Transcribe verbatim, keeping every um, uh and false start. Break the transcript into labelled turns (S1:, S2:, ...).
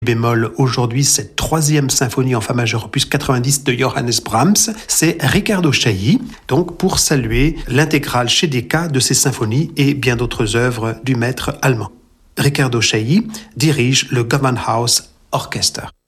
S1: bémol aujourd'hui cette troisième symphonie en fa majeur opus quatre-vingt-dix de Johannes Brahms, c'est Riccardo Chailly, donc pour saluer l'intégrale chez Decca de ces symphonies et bien d'autres œuvres du maître allemand. Riccardo Chailly dirige le Gewandhaus Orchester.